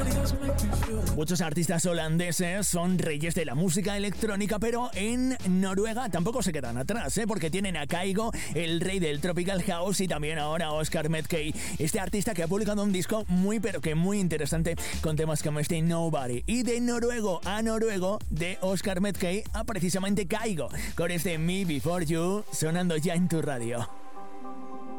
Muchos artistas holandeses son reyes de la música electrónica, pero en Noruega tampoco se quedan atrás, porque tienen a Kygo, el rey del Tropical House, y también ahora a Oscar Medkey, este artista que ha publicado un disco muy pero que muy interesante con temas como este Nobody. Y de noruego a noruego, de Oscar Medkey a precisamente Kygo, con este Me Before You sonando ya en tu radio.